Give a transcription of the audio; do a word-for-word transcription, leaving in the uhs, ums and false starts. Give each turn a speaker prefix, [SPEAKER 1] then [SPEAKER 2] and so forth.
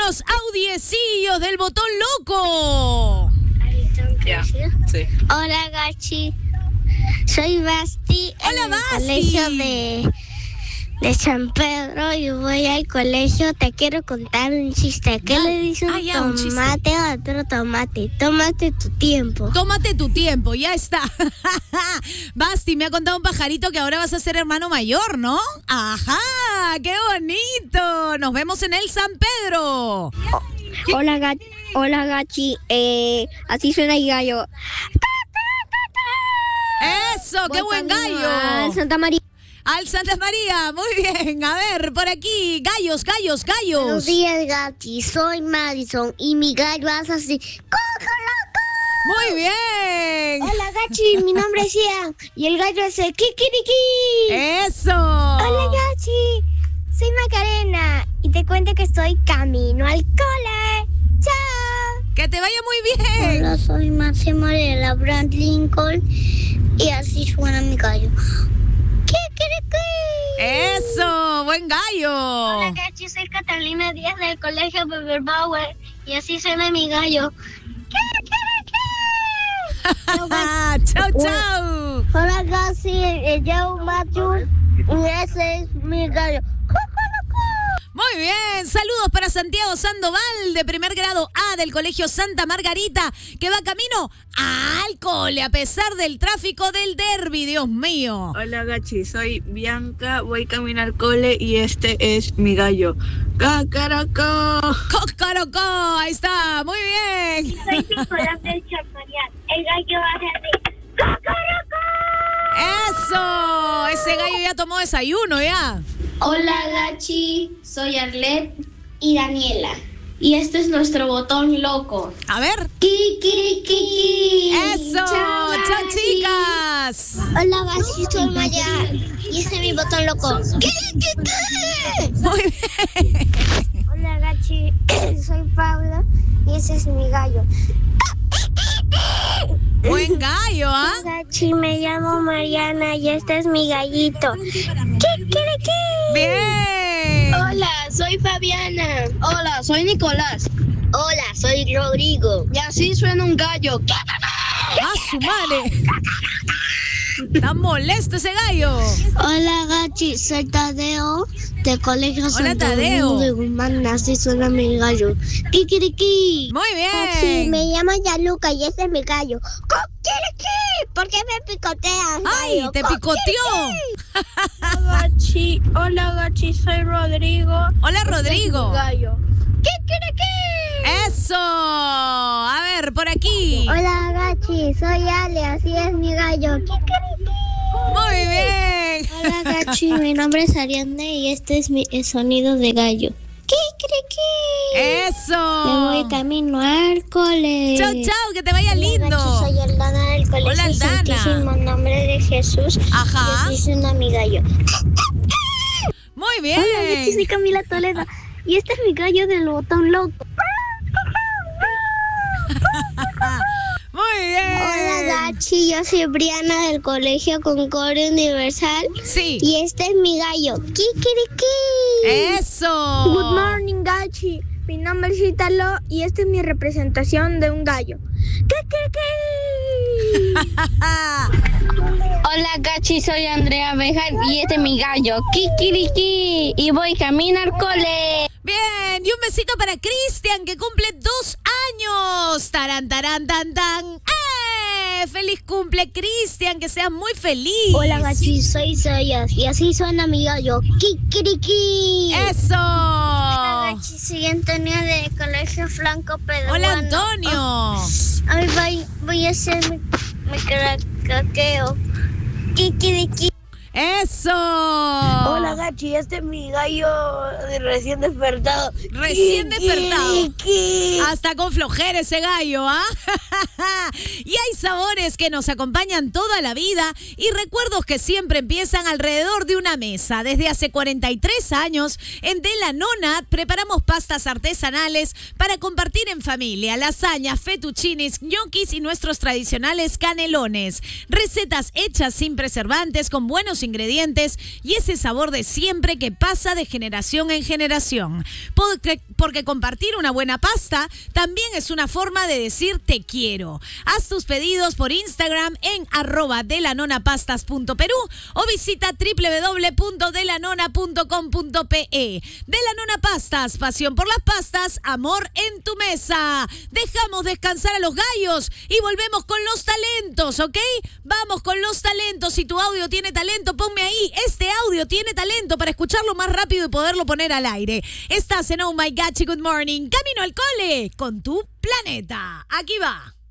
[SPEAKER 1] unos audiecillos del botón loco.
[SPEAKER 2] Ya, sí.
[SPEAKER 3] Hola, Gachi. Soy Basti.
[SPEAKER 1] Hola,
[SPEAKER 3] en
[SPEAKER 1] Basti.
[SPEAKER 3] el colegio de, de San Pedro y voy al colegio. Te quiero contar un chiste. ¿Qué
[SPEAKER 1] Dale.
[SPEAKER 3] le dice un
[SPEAKER 1] Ah, ya, un chiste.
[SPEAKER 3] tomate a otro tomate? Tómate tu tiempo.
[SPEAKER 1] Tómate tu tiempo, ya está. Basti, me ha contado un pajarito que ahora vas a ser hermano mayor, ¿no? Ajá, qué bonito. Nos vemos en el San Pedro.
[SPEAKER 3] Hola, Gachi. Hola, Gachi. Eh, así suena el gallo.
[SPEAKER 1] Eso, qué buen gallo.
[SPEAKER 3] Al Santa María.
[SPEAKER 1] Al Santa María, muy bien. A ver, por aquí, gallos, gallos, gallos.
[SPEAKER 3] Buenos días, Gachi. Soy Madison y mi gallo hace así.
[SPEAKER 1] Muy bien.
[SPEAKER 3] Hola, Gachi. Mi nombre es Ian y el gallo hace kikiriki.
[SPEAKER 1] Eso.
[SPEAKER 3] Hola, Gachi. Soy Macarena y te cuento que estoy camino al cole. ¡Chao!
[SPEAKER 1] Que te vaya muy bien.
[SPEAKER 3] Hola, soy Máximo de la Brand Lincoln y así suena mi gallo. ¡Kikiriki!
[SPEAKER 1] Eso, buen gallo.
[SPEAKER 3] Hola, Gachi. Soy Catalina Díaz del colegio Beber Bauer y así suena mi gallo.
[SPEAKER 1] Chao, chao.
[SPEAKER 3] Hola, Gachi. Me llamo Matthew y ese es mi gallo.
[SPEAKER 1] Muy bien, saludos para Santiago Sandoval, de primer grado A del Colegio Santa Margarita, que va camino al cole a pesar del tráfico del derbi, Dios mío.
[SPEAKER 2] Hola, Gachi, soy Bianca, voy camino al cole y este es mi gallo. ¡Cacaracó!
[SPEAKER 1] ¡Cocorocó! Ahí está, muy bien.
[SPEAKER 3] Soy Nicolás del Champarián. El gallo hace así. ¡Cocorocó!
[SPEAKER 1] ¡Eso! Ese gallo ya tomó desayuno, ya.
[SPEAKER 3] Hola, Gachi. Soy Arlet y Daniela. Y este es nuestro botón loco.
[SPEAKER 1] A ver.
[SPEAKER 3] ¡Kikiriki!
[SPEAKER 1] ¡Eso! ¡Chao, chicas!
[SPEAKER 3] Hola, Gachi. Soy Maya. Y este es mi botón loco. ¡Kikiriki!
[SPEAKER 1] Muy bien.
[SPEAKER 3] Hola, Gachi. Soy Paula. Y ese es mi gallo.
[SPEAKER 1] Buen gallo, ¿ah?
[SPEAKER 3] Gachi, me llamo Mariana y este es mi gallito. ¡Kikiriki!
[SPEAKER 1] Bien.
[SPEAKER 3] Hola, soy Fabiana. Hola, soy Nicolás. Hola, soy Rodrigo. Y así suena un gallo.
[SPEAKER 1] ¡A su madre! Está molesto ese gallo.
[SPEAKER 3] Hola, Gachi, soy Tadeo de Colegio
[SPEAKER 1] Hola,
[SPEAKER 3] Santo
[SPEAKER 1] Tadeo.
[SPEAKER 3] Domingo de Guzmán. Así suena mi gallo. ¡Kikiriki!
[SPEAKER 1] Muy bien.
[SPEAKER 3] Gachi, me llamo Yaluca y ese es mi gallo. ¡Kikiriki! ¿Por qué me picoteas,
[SPEAKER 1] ¡Ay,
[SPEAKER 3] gallo?
[SPEAKER 1] te picoteó!
[SPEAKER 2] Gachi, hola, Gachi, soy Rodrigo.
[SPEAKER 1] Hola, Rodrigo.
[SPEAKER 2] Gallo.
[SPEAKER 3] ¡Kikiriki!
[SPEAKER 1] ¡Eso! A ver, por aquí.
[SPEAKER 3] Hola, Gachi, soy Ale, así es mi gallo. ¡Kikiriki!
[SPEAKER 1] Muy bien.
[SPEAKER 3] Hola, Gachi, mi nombre es Ariadne y este es mi el sonido de gallo. ¡Kikiriki!
[SPEAKER 1] ¡Eso!
[SPEAKER 3] Me voy camino al cole.
[SPEAKER 1] ¡Chao, chao! ¡Que te vaya
[SPEAKER 3] Gachi,
[SPEAKER 1] lindo!
[SPEAKER 3] soy Aldana del Colegio
[SPEAKER 1] Hola, Aldana.
[SPEAKER 3] Santísimo Nombre de Jesús.
[SPEAKER 1] Ajá.
[SPEAKER 3] Y así suena mi gallo.
[SPEAKER 1] Muy bien.
[SPEAKER 3] Hola, Gachi, soy Camila Toledo y este es mi gallo del botón loco.
[SPEAKER 1] Muy bien.
[SPEAKER 3] Hola, Gachi, yo soy Briana del Colegio Concordia Universal.
[SPEAKER 1] Sí.
[SPEAKER 3] Y este es mi gallo. ¡Kikiriki!
[SPEAKER 1] ¡Eso!
[SPEAKER 3] Good morning, Gachi. Mi nombre es Italo y esta es mi representación de un gallo. ¡Kikiriki! Hola, Gachi, soy Andrea Bejar y este es mi gallo. ¡Kikiriki! Y voy camino al cole.
[SPEAKER 1] Bien, y un besito para Cristian, que cumple dos años. Tarán, tarán, tan, tan. ¡Eh! ¡Feliz cumple, Cristian! Que seas muy feliz.
[SPEAKER 3] Hola, Gachi, soy Sayas y así suena mi gallo. ¡Kikiriki!
[SPEAKER 1] ¡Eso!
[SPEAKER 3] Hola, Gachi, soy Antonio de Colegio Franco Pedro.
[SPEAKER 1] Hola, Antonio.
[SPEAKER 3] Hoy voy, voy a hacer mi, mi craqueo. Kikiriki.
[SPEAKER 1] ¡Eso!
[SPEAKER 4] Hola, Gachi, este es mi gallo de recién despertado.
[SPEAKER 1] Recién
[SPEAKER 4] Kiki,
[SPEAKER 1] despertado.
[SPEAKER 4] Kiki.
[SPEAKER 1] Hasta con flojera ese gallo, ¿ah? Y hay sabores que nos acompañan toda la vida y recuerdos que siempre empiezan alrededor de una mesa. Desde hace cuarenta y tres años, en De la Nona preparamos pastas artesanales para compartir en familia. Lasañas, fettuccinis, ñoquis y nuestros tradicionales canelones. Recetas hechas sin preservantes, con buenos ingredientes y ese sabor de siempre que pasa de generación en generación. Porque, porque compartir una buena pasta también es una forma de decir te quiero. Haz tus pedidos por Instagram en arroba delanonapastas punto perú o visita doble u doble u doble u punto delanona punto com punto pe. De la Nona Pastas, pasión por las pastas, amor en tu mesa. Dejamos descansar a los gallos y volvemos con los talentos, ¿ok? Vamos con los talentos. Si tu audio tiene talento, ponme ahí. Este audio tiene talento para escucharlo más rápido y poderlo poner al aire. Estás en Oh My Gachi Good Morning. Camino al cole con tu planeta. Aquí va.